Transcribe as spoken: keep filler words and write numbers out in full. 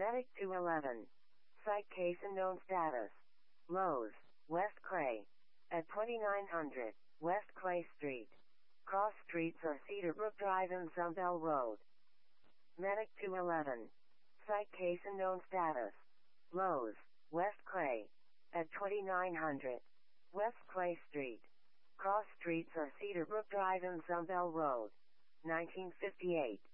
Medic two eleven. Site case unknown status. Lowe's, West Clay. At twenty-nine hundred, West Clay Street. Cross streets are Cedarbrook Drive and Sunbell Road. Medic two eleven. Site case unknown status. Lowe's, West Clay. At twenty-nine hundred, West Clay Street. Cross streets are Cedarbrook Drive and Sunbell Road. nineteen fifty-eight.